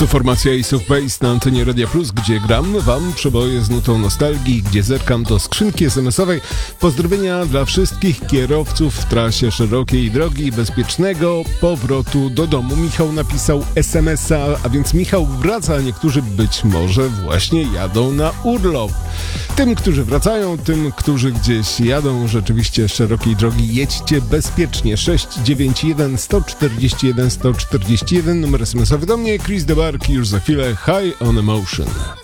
To formacja Ace of Base na antenie Radia Plus, gdzie gram wam przeboje z nutą nostalgii, gdzie zerkam do skrzynki SMS-owej. Pozdrowienia dla wszystkich kierowców w trasie szerokiej drogi, bezpiecznego powrotu do domu. Michał napisał SMS-a, a więc Michał wraca, a niektórzy być może właśnie jadą na urlop. Tym, którzy wracają, tym, którzy gdzieś jadą rzeczywiście szerokiej drogi, jedźcie bezpiecznie. 691 141 141, numer SMS-owy do mnie, Chris DeBark, już za chwilę High on Emotion.